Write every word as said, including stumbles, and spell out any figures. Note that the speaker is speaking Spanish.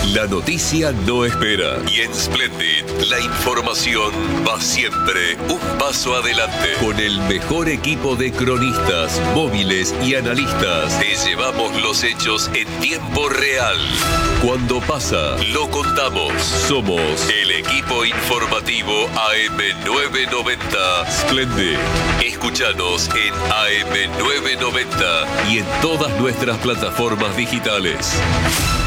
La noticia no espera. Y en Splendid, la información va siempre un paso adelante. Con el mejor equipo de cronistas, móviles y analistas, te llevamos los hechos en tiempo real. Cuando pasa, lo contamos. Somos el equipo informativo A M novecientos noventa Splendid. Escúchanos en A M novecientos noventa y en todas nuestras plataformas digitales.